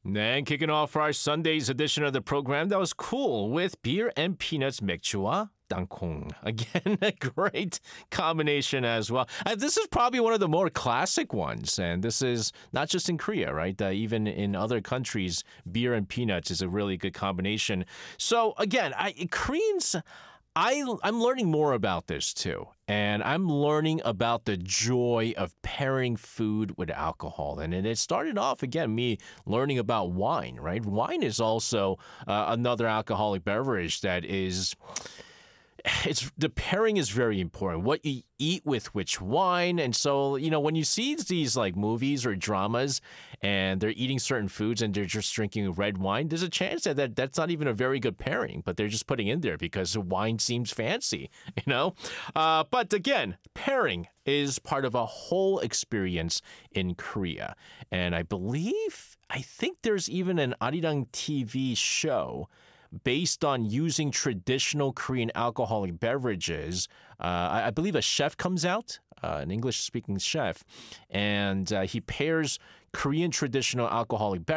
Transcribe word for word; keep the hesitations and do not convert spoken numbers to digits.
And kicking off our Sunday's edition of the program, that was cool with beer and peanuts 맥주와 땅콩. Again, a great combination as well. Uh, this is probably one of the more classic ones, and this is not just in Korea, right? Uh, even in other countries, beer and peanuts is a really good combination. So again, I, Koreans... I, I'm learning more about this too, and I'm learning about the joy of pairing food with alcohol. And, and it started off, again, me learning about wine, right? Wine is also uh, another alcoholic beverage that is... It's the pairing is very important. What you eat with which wine, and so you know when you see these like movies or dramas, and they're eating certain foods and they're just drinking red wine, there's a chance that, that that's not even a very good pairing, but they're just putting in there because the wine seems fancy, you know. Uh, but again, pairing is part of a whole experience in Korea, and I believe I think there's even an Arirang T V show based on using traditional Korean alcoholic beverages. Uh, I, I believe a chef comes out, uh, an English-speaking chef, and uh, he pairs Korean traditional alcoholic beverages